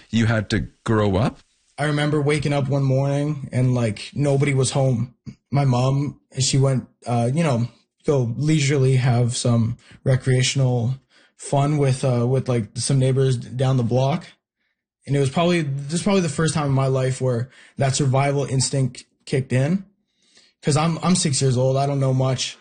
you had to grow up? I remember waking up one morning and like nobody was home. My mom, she went, go leisurely have some recreational fun with like some neighbors down the block. And this is probably the first time in my life where that survival instinct kicked in. Cause I'm 6 years old. I don't know much.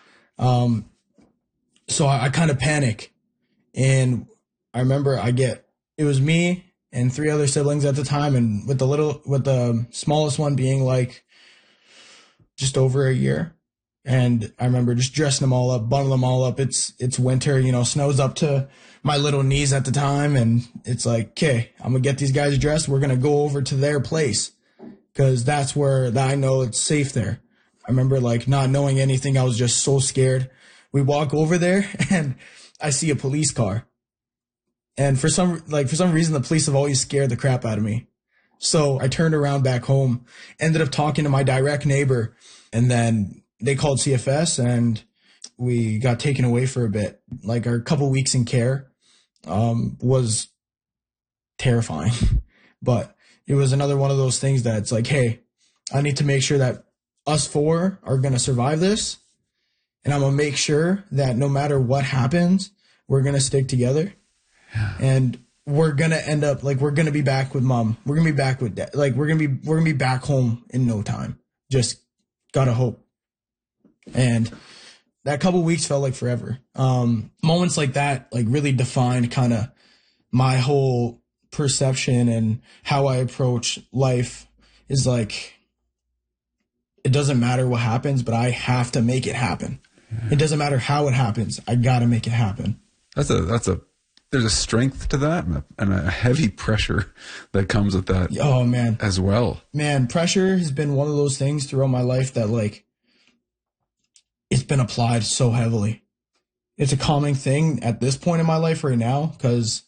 So I kind of panic. And I remember it was me and 3 other siblings at the time, and with the smallest one being like just over a year. And I remember just dressing them all up, bundling them all up. It's winter, snow's up to my little knees at the time. And it's like, okay, I'm going to get these guys dressed. We're going to go over to their place because that's where I know it's safe there. I remember like not knowing anything. I was just so scared. We walk over there and I see a police car. And for some reason, the police have always scared the crap out of me. So I turned around back home, ended up talking to my direct neighbor, and then they called CFS and we got taken away for a bit. Like our couple weeks in care was terrifying, but it was another one of those things that's like, hey, I need to make sure that us 4 are going to survive this. And I'm going to make sure that no matter what happens, we're going to stick together. Yeah. And we're going to end up, like, we're going to be back with mom. We're going to be back with dad. Like, we're going to be back home in no time. Just gotta hope. And that couple weeks felt like forever. Moments like that, like, really defined kind of my whole perception and how I approach life is like, it doesn't matter what happens, but I have to make it happen. Yeah. It doesn't matter how it happens. I got to make it happen. There's a strength to that and a heavy pressure that comes with that. Oh, man. As well. Man, pressure has been one of those things throughout my life that, like, it's been applied so heavily. It's a calming thing at this point in my life right now because,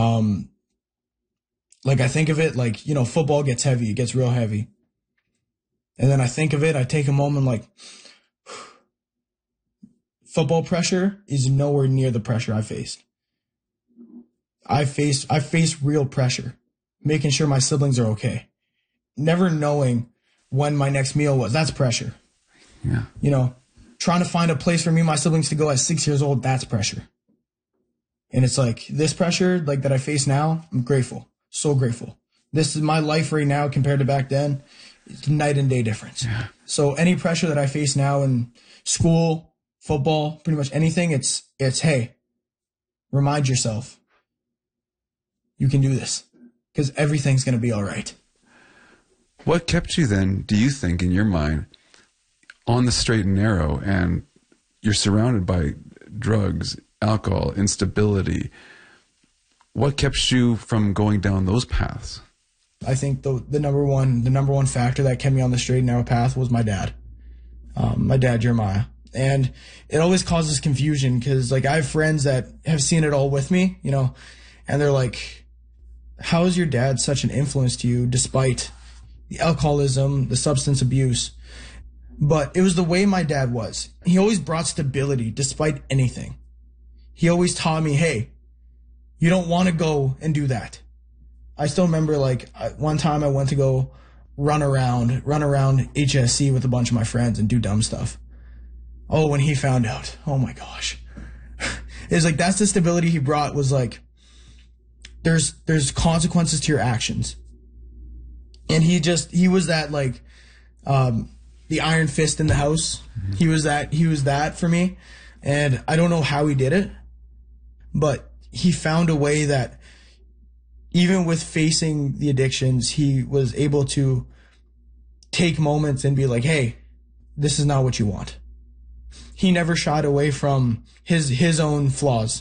like, I think of it like, football gets heavy. It gets real heavy. And then I think of it, I take a moment like, football pressure is nowhere near the pressure I faced. I faced real pressure, making sure my siblings are okay. Never knowing when my next meal was. That's pressure. Yeah. Trying to find a place for me and my siblings to go at 6 years old, that's pressure. And it's like this pressure, like that I face now, I'm grateful. So grateful. This is my life right now compared to back then. It's night and day difference. Yeah. So any pressure that I face now in school, football, pretty much anything, it's hey, remind yourself. You can do this because everything's going to be all right. What kept you then, do you think, in your mind, on the straight and narrow, and you're surrounded by drugs, alcohol, instability? What kept you from going down those paths? I think the number one factor that kept me on the straight and narrow path was my dad, Jeremiah. And it always causes confusion because, like, I have friends that have seen it all with me, and they're like, how is your dad such an influence to you despite the alcoholism, the substance abuse? But it was the way my dad was. He always brought stability despite anything. He always taught me, hey, you don't want to go and do that. I still remember, like, one time I went to go run around HSC with a bunch of my friends and do dumb stuff. Oh, when he found out, oh my gosh. It's like, that's the stability he brought, was like, there's consequences to your actions. And he was that, like, the iron fist in the house. Mm-hmm. He was that for me. And I don't know how he did it, but he found a way that even with facing the addictions, he was able to take moments and be like, hey, this is not what you want. He never shied away from his own flaws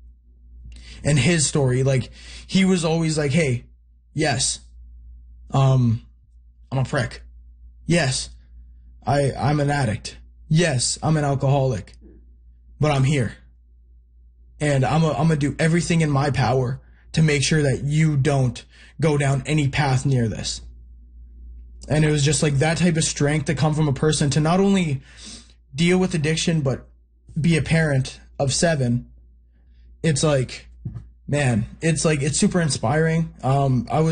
and his story. Like, he was always like, hey, yes, I'm a prick. Yes, I'm an addict. Yes, I'm an alcoholic, but I'm here. And I'm gonna do everything in my power to make sure that you don't go down any path near this. And it was just like that type of strength to come from a person to not only deal with addiction, but be a parent of 7. It's like, man, it's super inspiring. I was